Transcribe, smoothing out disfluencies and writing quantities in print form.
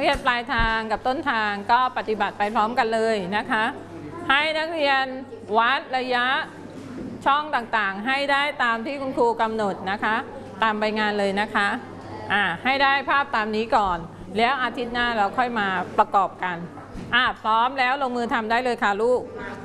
เรียนปลายทางกับต้นทางก็ปฏิบัติไปพร้อมกันเลยนะคะให้นักเรียนวัดระยะช่องต่างๆให้ได้ตามที่คุณครูกำหนดนะคะตามใบงานเลยนะคะให้ได้ภาพตามนี้ก่อนแล้วอาทิตย์หน้าเราค่อยมาประกอบกันพร้อมแล้วลงมือทำได้เลยค่ะลูก